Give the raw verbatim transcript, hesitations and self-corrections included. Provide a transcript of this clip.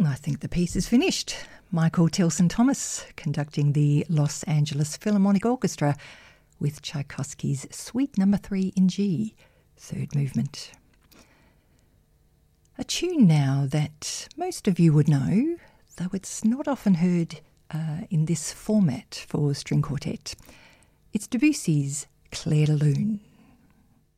I think the piece is finished. Michael Tilson Thomas conducting the Los Angeles Philharmonic Orchestra with Tchaikovsky's Suite Number Three in G, third movement. A tune now that most of you would know, though it's not often heard uh, in this format for string quartet. It's Debussy's Clair de Lune.